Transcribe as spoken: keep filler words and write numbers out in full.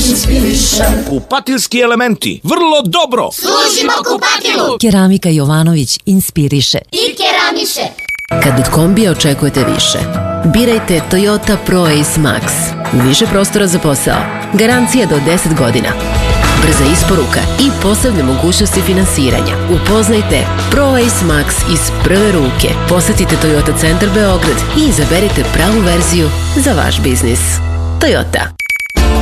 inspiriše. Kupatilski elementi, vrlo dobro. Služimo kupatilu. Keramika Jovanović inspiriše I keramiše. Kad od kombija očekujete više, birajte Toyota ProAce Max. Više prostora za posao, garancija do deset godina, brza isporuka i posebne mogućnosti finansiranja. Upoznajte ProAce Max iz prve ruke. Posetite Toyota Centar Beograd i izaberite pravu verziju za vaš biznis. Toyota.